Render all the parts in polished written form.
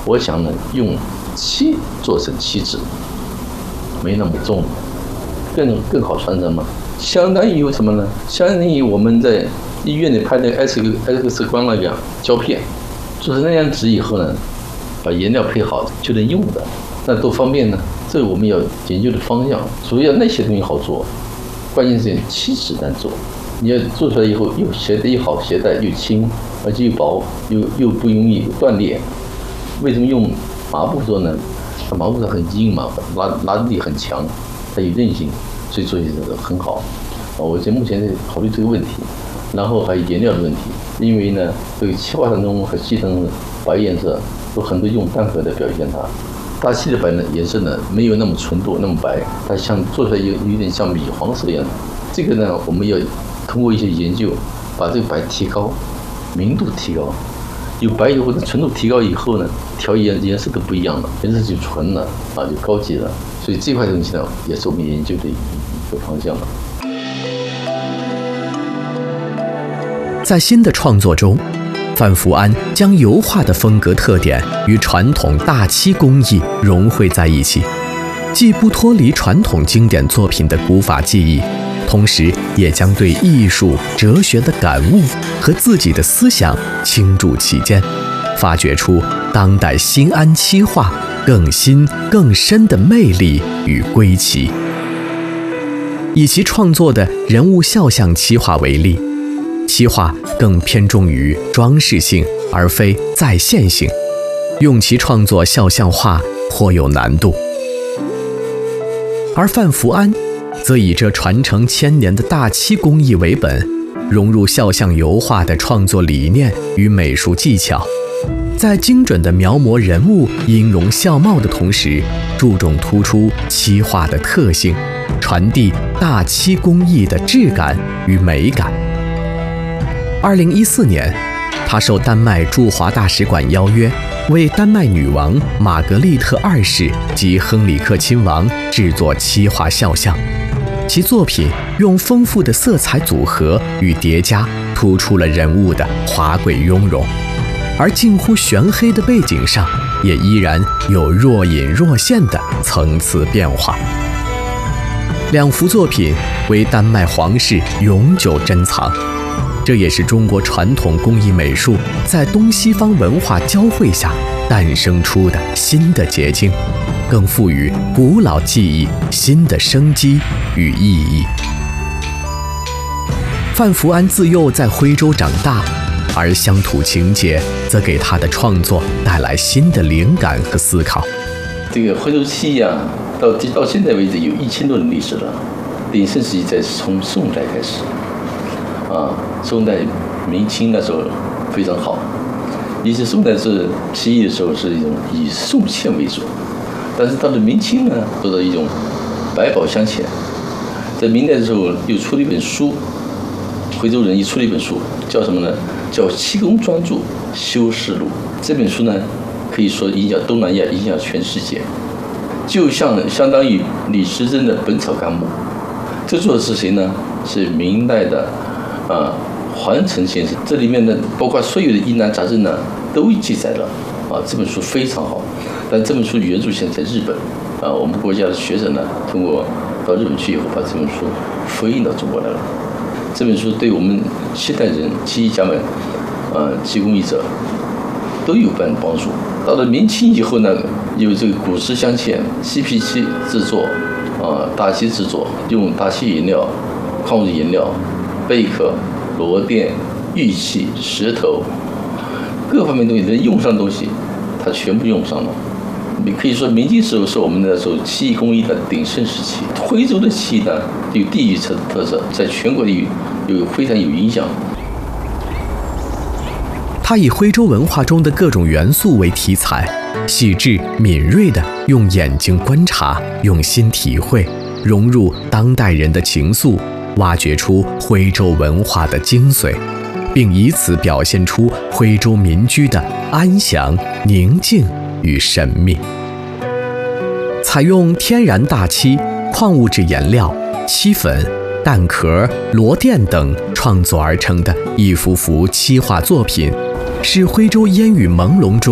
我想呢，用漆做成漆纸，没那么重，更好传承嘛。相当于什么呢？相当于我们在医院里拍那个 X 光那个胶片，做成那样纸以后呢，把颜料配好就能用的，那多方便呢？这是我们要研究的方向。主要那些东西好做，关键是漆纸难做。你要做出来以后又好携带，又轻，而且又薄，又不容易断裂。为什么用麻布做呢？它麻布很硬嘛，拉力很强，它有韧性，所以做起来很好。我目前在考虑这个问题，然后还有颜料的问题，因为呢，这个漆画当中和漆成白颜色，有很多用单核的表现它。大漆的白呢颜色呢没有那么纯度，那么白，它做出来有点像米黄色的样子。这个呢，我们要通过一些研究，把这个白提高，明度提高，有白以后的纯度提高以后呢，调颜色都不一样了，颜色就纯了啊，就高级了。所以这块东西呢，也是我们研究的一个方向了。 在新的创作中，范福安将油画的风格特点与传统大漆工艺融汇在一起，既不脱离传统经典作品的古法技艺，同时也将对艺术哲学的感悟和自己的思想倾注其间，发掘出当代新安漆画更新更深的魅力与归期。以其创作的人物肖像漆画为例，漆画更偏重于装饰性而非再现性，用其创作肖像画颇有难度。而范福安则以这传承千年的大漆工艺为本，融入肖像油画的创作理念与美术技巧，在精准地描摹人物音容笑貌的同时，注重突出漆画的特性，传递大漆工艺的质感与美感。2014年，他受丹麦驻华大使馆邀约，为丹麦女王玛格丽特2世及亨里克亲王制作漆画肖像。其作品用丰富的色彩组合与叠加，突出了人物的华贵雍容，而近乎玄黑的背景上，也依然有若隐若现的层次变化。两幅作品为丹麦皇室永久珍藏，这也是中国传统工艺美术在东西方文化交汇下诞生出的新的结晶，更赋予古老技艺新的生机与意义。范福安自幼在徽州长大，而乡土情节则给他的创作带来新的灵感和思考。 这个徽州漆啊，到现在为止有1000多年历史了，鼎盛时期从宋代开始。宋代明清那时候非常好，以前宋代是漆艺的时候是一种以宋嵌为主，但是到了明清呢，做到一种百宝镶嵌。在明代的时候又出了一本书，徽州人又出了一本书，叫什么呢？叫《漆工专著修饰录》。这本书呢，可以说影响东南亚，影响全世界，就相当于李时珍的《本草纲目》。这作者是谁呢？是明代的黄承先生。这里面呢，包括所有的疑难杂症呢，都记载了。这本书非常好，但这本书原著现在在日本。我们国家的学者呢，通过到日本去以后，把这本书复印到中国来了。这本书对我们现代人、漆艺家们、漆工艺者都有帮助。到了明清以后呢，有这个古石镶嵌、漆皮漆制作，大漆制作，用大漆颜料、矿物质颜料、贝壳、螺钿、玉器、石头，各方面东西能用上的东西，它全部用上了。你可以说，明清时候是我们的漆艺工艺的鼎盛时期。徽州的漆呢，有地域特色，在全国有非常有影响。 他以徽州文化中的各种元素为题材，细致敏锐地用眼睛观察，用心体会，融入当代人的情愫，挖掘出徽州文化的精髓，并以此表现出徽州民居的安详、宁静与神秘。采用天然大漆、矿物质颜料、漆粉、蛋壳、螺钿等创作而成的一幅幅漆画作品，是徽州烟雨朦胧中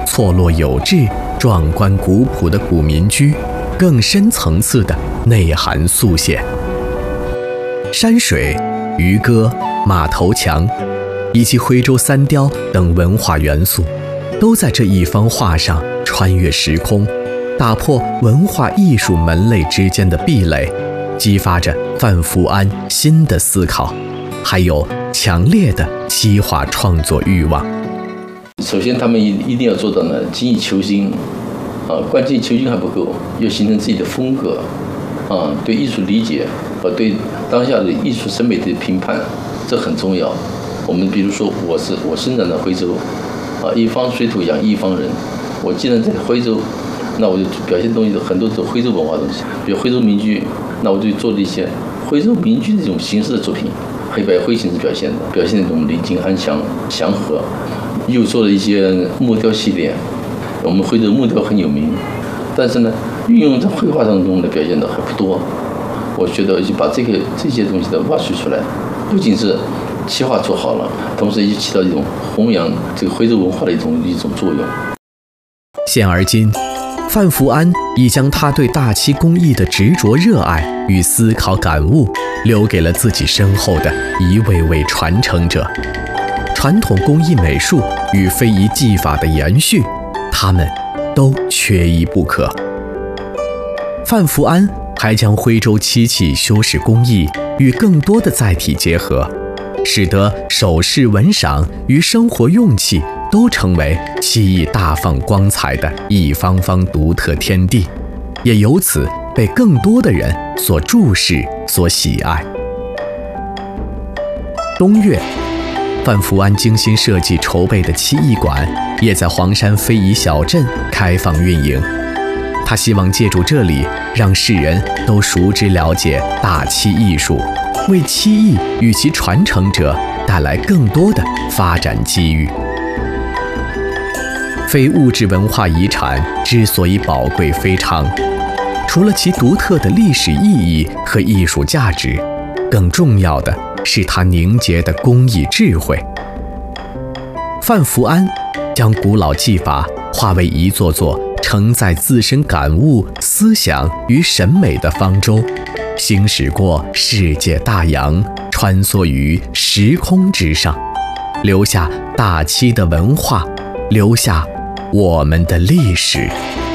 错落有致、壮观古朴的古民居，更深层次的内涵塑写。山水、渔歌、马头墙，以及徽州三雕等文化元素，都在这一方画上穿越时空，打破文化艺术门类之间的壁垒，激发着范福安新的思考，还有强烈的西画创作欲望。 首先，他们一定要做到呢，精益求精，关键求精还不够，要形成自己的风格，对艺术理解和对当下的艺术审美的评判，这很重要。我们比如说，我生长在徽州，一方水土养一方人。我既然在徽州，那我就表现东西很多是徽州文化东西，比如徽州民居，那我就做了一些徽州民居的这种形式的作品，黑白灰形式表现那种宁静安详祥和。又做了一些木雕系列，我们徽州木雕很有名，但是呢，运用在绘画当中的表现的还不多。我觉得就把这些东西都挖掘出来，不仅是企划做好了，同时也起到一种弘扬这个徽州文化的一种作用。 现而今，范福安已将他对大漆工艺的执着热爱与思考感悟，留给了自己身后的一位位传承者。传统工艺美术与非遗技法的延续，他们都缺一不可。范福安还将徽州漆器修饰工艺与更多的载体结合，使得首饰文赏与生活用器都成为漆艺大放光彩的一方方独特天地，也由此被更多的人所注视、所喜爱。东岳，范福安精心设计筹备的漆艺馆也在黄山非遗小镇开放运营。他希望借助这里，让世人都熟知了解大漆艺术，为漆艺与其传承者带来更多的发展机遇。非物质文化遗产之所以宝贵非常，除了其独特的历史意义和艺术价值，更重要的是它凝结的工艺智慧。范福安将古老技法化为一座座承载自身感悟、思想与审美的方舟，行驶过世界大洋，穿梭于时空之上，留下大漆的文化，留下我们的历史。